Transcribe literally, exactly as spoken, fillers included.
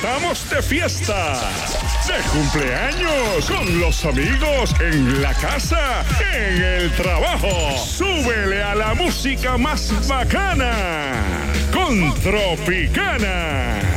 estamos de fiesta, de cumpleaños, con los amigos, en la casa, en el trabajo. Súbele a la música más bacana con Tropicana.